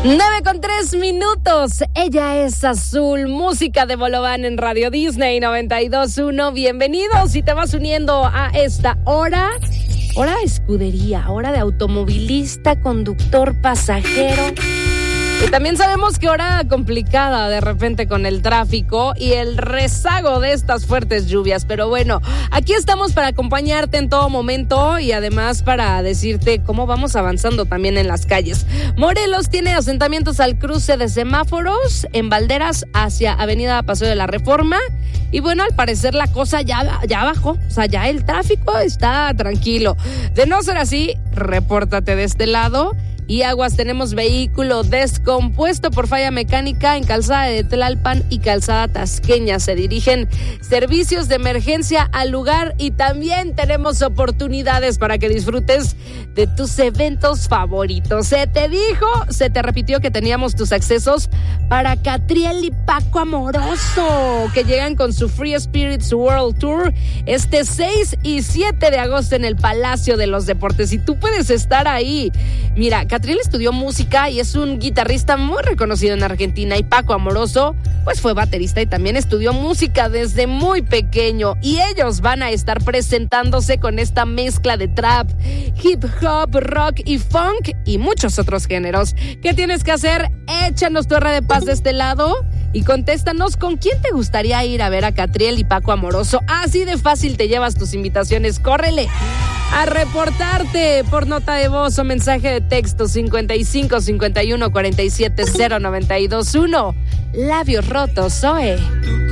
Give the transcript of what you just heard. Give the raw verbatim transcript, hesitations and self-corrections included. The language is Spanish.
nueve con tres minutos. Ella es Azul, música de Bolobán en Radio Disney noventa y dos punto uno. Bienvenidos si te vas uniendo a esta hora. Hora de escudería, hora de automovilista, conductor, pasajero. Y también sabemos que hora complicada de repente con el tráfico y el rezago de estas fuertes lluvias. Pero bueno, aquí estamos para acompañarte en todo momento y además para decirte cómo vamos avanzando también en las calles. Morelos tiene asentamientos al cruce de semáforos en Valderas hacia Avenida Paseo de la Reforma. Y bueno, al parecer la cosa ya, ya bajó. O sea, ya el tráfico está tranquilo. De no ser así, repórtate de este lado. Y aguas, tenemos vehículo descompuesto por falla mecánica en Calzada de Tlalpan y Calzada Tasqueña. Se dirigen servicios de emergencia al lugar y también tenemos oportunidades para que disfrutes de tus eventos favoritos. Se te dijo, se te repitió que teníamos tus accesos para Catriel y Paco Amoroso, que llegan con su Free Spirits World Tour este seis y siete de agosto en el Palacio de los Deportes. Y tú puedes estar ahí. Mira, Catriel estudió música y es un guitarrista muy reconocido en Argentina, y Paco Amoroso pues fue baterista y también estudió música desde muy pequeño, y ellos van a estar presentándose con esta mezcla de trap, hip hop, rock y funk y muchos otros géneros. ¿Qué tienes que hacer? Échanos tu R de paz de este lado y contéstanos con quién te gustaría ir a ver a Catriel y Paco Amoroso. Así de fácil te llevas tus invitaciones. Córrele a reportarte por nota de voz o mensaje de texto cincuenta y cinco cincuenta y uno cuarenta y siete cero noventa y dos uno. Labios rotos, Zoe.